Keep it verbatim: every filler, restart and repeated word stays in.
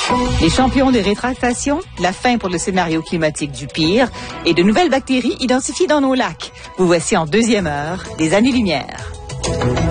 Les champions de rétractation, la fin pour le scénario climatique du pire et de nouvelles bactéries identifiées dans nos lacs. Vous voici en deuxième heure des années-lumière.